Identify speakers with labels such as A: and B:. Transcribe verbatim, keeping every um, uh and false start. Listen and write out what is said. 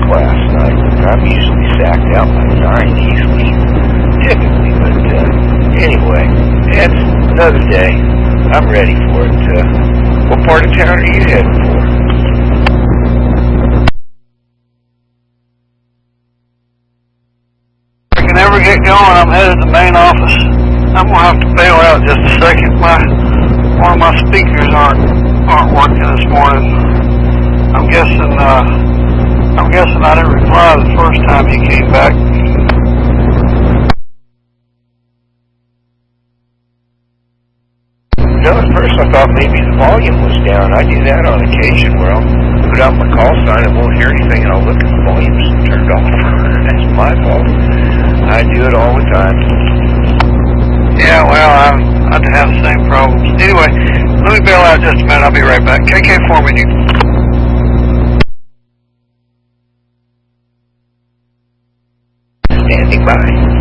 A: last night. I'm usually sacked out by nine easily, typically, but uh, anyway, it's another day. I'm ready for it. Uh, what part of town are you heading for?
B: If I can ever get going, I'm headed to the main office. I'm gonna have to bail out just a second. My one of my speakers aren't aren't working this morning. I'm guessing uh, I'm guessing I didn't reply the first time he came back.
A: No, at first I thought maybe the volume was down. I do that on occasion where I'll put out my call sign and won't hear anything, and I'll look at the volume's turned off. That's my fault. I do it all the time.
B: Yeah, well, I I have the same problems. Anyway, let me bail out just a minute. I'll be right back. K K four with you.
A: Standing by.